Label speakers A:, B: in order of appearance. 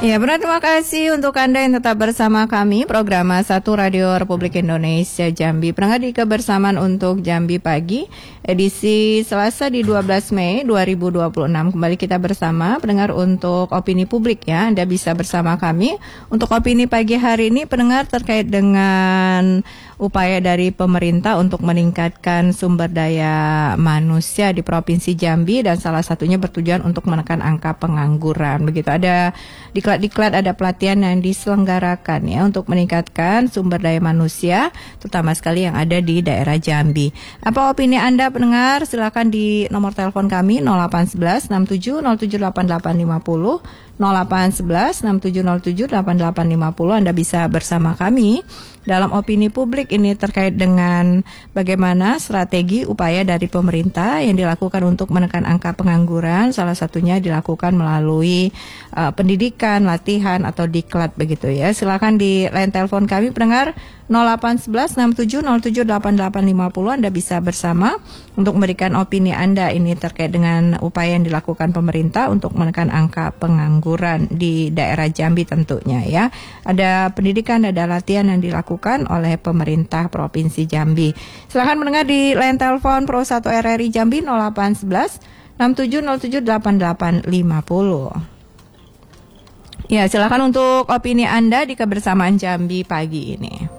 A: Ya, benar, terima kasih untuk Anda yang tetap bersama kami, program Satu Radio Republik Indonesia Jambi. Pendengar di kebersamaan untuk Jambi Pagi, edisi Selasa di 12 Mei 2026. Kembali kita bersama, pendengar, untuk opini publik ya. Anda bisa bersama kami untuk opini pagi hari ini, pendengar, terkait dengan upaya dari pemerintah untuk meningkatkan sumber daya manusia di Provinsi Jambi, dan salah satunya bertujuan untuk menekan angka pengangguran. Begitu, ada diklat ada pelatihan yang diselenggarakan ya untuk meningkatkan sumber daya manusia, terutama sekali yang ada di daerah Jambi. Apa opini Anda, pendengar? Silakan di nomor telepon kami 0811 67078850, 0811 67078850. Anda bisa bersama kami dalam opini publik ini terkait dengan bagaimana strategi upaya dari pemerintah yang dilakukan untuk menekan angka pengangguran. Salah satunya dilakukan melalui pendidikan, latihan atau diklat begitu ya. Silakan di line telepon kami, pendengar, 0811 67078850. Anda bisa bersama untuk memberikan opini Anda ini terkait dengan upaya yang dilakukan pemerintah untuk menekan angka pengangguran di daerah Jambi tentunya ya. Ada pendidikan, ada latihan yang dilakukan oleh pemerintah Provinsi Jambi. Silakan mendengar di line telepon Pro 1 RRI Jambi 0811 67078850. Ya, silakan untuk opini Anda di kebersamaan Jambi pagi ini.